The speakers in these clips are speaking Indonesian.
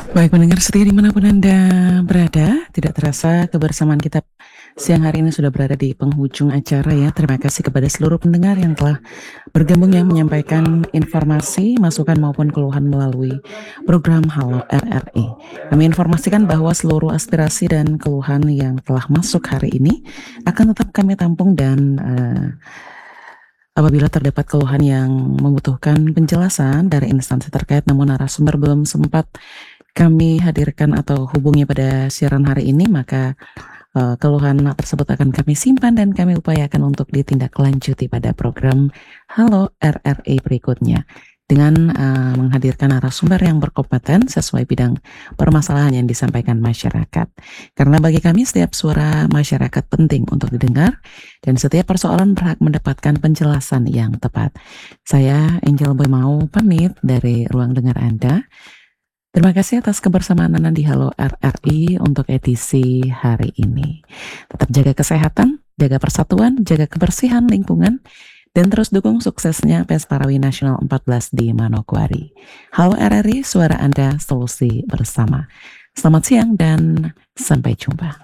Baik pendengar setia dimanapun Anda berada, tidak terasa kebersamaan kita siang hari ini sudah berada di penghujung acara ya. Terima kasih kepada seluruh pendengar yang telah bergabung yang menyampaikan informasi, masukan maupun keluhan melalui program Halo RRI. Kami informasikan bahwa seluruh aspirasi dan keluhan yang telah masuk hari ini akan tetap kami tampung dan apabila terdapat keluhan yang membutuhkan penjelasan dari instansi terkait namun narasumber belum sempat kami hadirkan atau hubungi pada siaran hari ini, maka keluhan tersebut akan kami simpan dan kami upayakan untuk ditindaklanjuti pada program Halo RRI berikutnya dengan menghadirkan narasumber yang berkompeten sesuai bidang permasalahan yang disampaikan masyarakat. Karena bagi kami setiap suara masyarakat penting untuk didengar dan setiap persoalan berhak mendapatkan penjelasan yang tepat. Saya Angel Boy mau pamit dari ruang dengar Anda. Terima kasih atas kebersamaan Anda di Halo RRI untuk edisi hari ini. Tetap jaga kesehatan, jaga persatuan, jaga kebersihan lingkungan, dan terus dukung suksesnya Pesparawi Nasional 14 di Manokwari. Halo RRI, suara Anda, solusi bersama. Selamat siang dan sampai jumpa.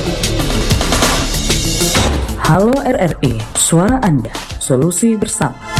Halo RRI, suara Anda, solusi bersama.